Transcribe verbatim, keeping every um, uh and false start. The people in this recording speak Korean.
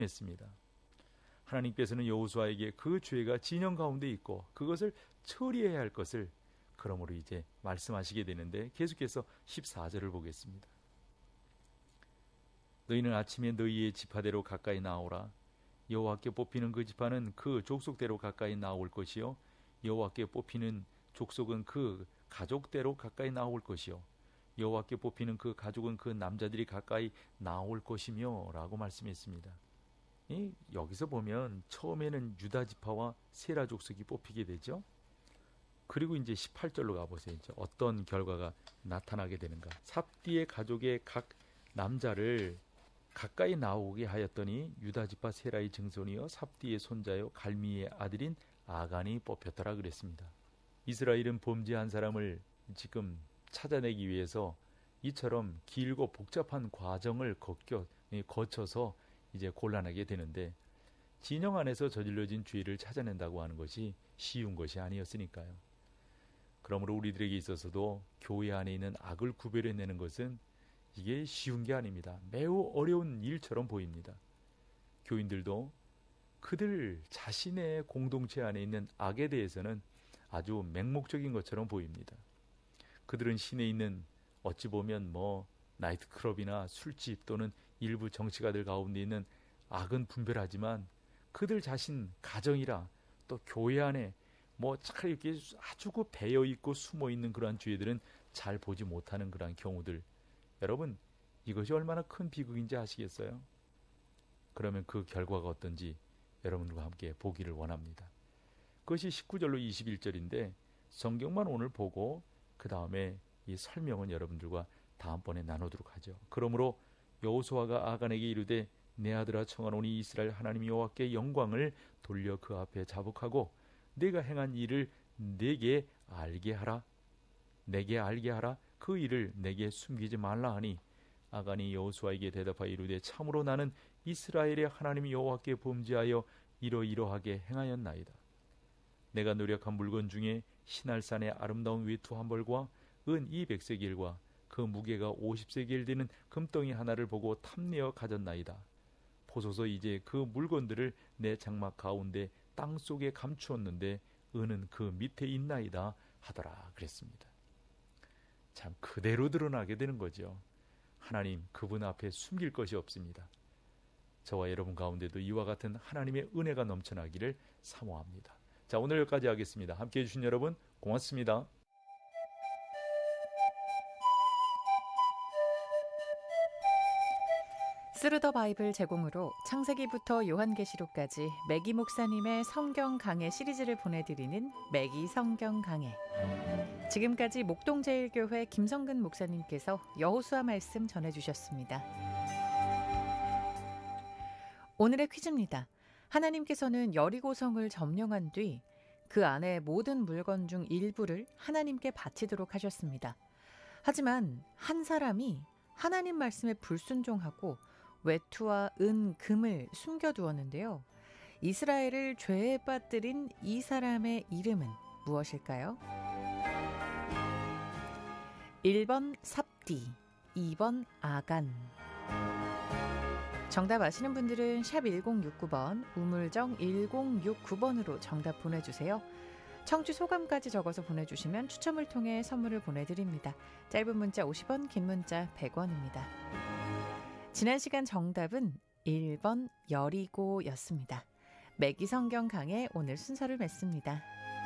했습니다. 하나님께서는 여호수아에게 그 죄가 진영 가운데 있고 그것을 처리해야 할 것을 그러므로 이제 말씀하시게 되는데 계속해서 십사 절을 보겠습니다. 너희는 아침에 너희의 지파대로 가까이 나오라. 여호와께 뽑히는 그 지파는 그 족속대로 가까이 나올 것이요 여호와께 뽑히는 족속은 그 가족대로 가까이 나올 것이요 여호와께 뽑히는 그 가족은 그 남자들이 가까이 나올 것이며 라고 말씀했습니다. 이, 여기서 보면 처음에는 유다 지파와 세라 족속이 뽑히게 되죠. 그리고 이제 십팔 절로 가보세요. 이제 어떤 결과가 나타나게 되는가. 삽디의 가족의 각 남자를 가까이 나오게 하였더니 유다 지파 세라의 증손이요 삽디의 손자요 갈미의 아들인 아간이 뽑혔더라 그랬습니다. 이스라엘은 범죄한 사람을 지금 찾아내기 위해서 이처럼 길고 복잡한 과정을 거쳐, 거쳐서 이제 곤란하게 되는데 진영 안에서 저질러진 죄를 찾아낸다고 하는 것이 쉬운 것이 아니었으니까요. 그러므로 우리들에게 있어서도 교회 안에 있는 악을 구별해내는 것은 이게 쉬운 게 아닙니다. 매우 어려운 일처럼 보입니다. 교인들도 그들 자신의 공동체 안에 있는 악에 대해서는 아주 맹목적인 것처럼 보입니다. 그들은 시내에 있는 어찌 보면 뭐 나이트클럽이나 술집 또는 일부 정치가들 가운데 있는 악은 분별하지만 그들 자신 가정이라 또 교회 안에 뭐 잘 이렇게 아주 배어 있고 숨어 있는 그러한 죄들은 잘 보지 못하는 그러한 경우들. 여러분 이것이 얼마나 큰 비극인지 아시겠어요? 그러면 그 결과가 어떤지 여러분들과 함께 보기를 원합니다. 그것이 십구 절로 이십일 절인데 성경만 오늘 보고 그 다음에 이 설명은 여러분들과 다음번에 나누도록 하죠. 그러므로 여호수아가 아간에게 이르되 내 아들아 청하노니 이스라엘 하나님 여호와께 영광을 돌려 그 앞에 자복하고 내가 행한 일을 내게 알게 하라. 내게 알게 하라. 그 일을 내게 숨기지 말라 하니 아간이 여호수아에게 대답하여 이르되 참으로 나는 이스라엘의 하나님 여호와께 범죄하여 이러이러하게 행하였나이다. 내가 노력한 물건 중에 시날산의 아름다운 외투 한 벌과 은 이백 세겔과 그 무게가 오십 세겔 되는 금덩이 하나를 보고 탐내어 가졌나이다. 보소서 이제 그 물건들을 내 장막 가운데 땅속에 감추었는데 은은 그 밑에 있나이다 하더라 그랬습니다. 참 그대로 드러나게 되는 거죠. 하나님 그분 앞에 숨길 것이 없습니다. 저와 여러분 가운데도 이와 같은 하나님의 은혜가 넘쳐나기를 사모합니다. 자, 오늘 여기까지 하겠습니다. 함께해 주신 여러분 고맙습니다. 스루더 바이블 제공으로 창세기부터 요한계시록까지 매기 목사님의 성경 강해 시리즈를 보내드리는 매기 성경 강해. 지금까지 목동제일교회 김성근 목사님께서 여호수아 말씀 전해주셨습니다. 오늘의 퀴즈입니다. 하나님께서는 여리고성을 점령한 뒤 그 안에 모든 물건 중 일부를 하나님께 바치도록 하셨습니다. 하지만 한 사람이 하나님 말씀에 불순종하고 외투와 은, 금을 숨겨두었는데요. 이스라엘을 죄에 빠뜨린 이 사람의 이름은 무엇일까요? 일 번 삽디, 이 번 아간. 정답 아시는 분들은 샵 일공육구 번, 우물정 일공육구 번으로 정답 보내주세요. 청취 소감까지 적어서 보내주시면 추첨을 통해 선물을 보내드립니다. 짧은 문자 오십 원, 긴 문자 백 원입니다. 지난 시간 정답은 일 번 여리고였습니다. 매기 성경 강의 오늘 순서를 맺습니다.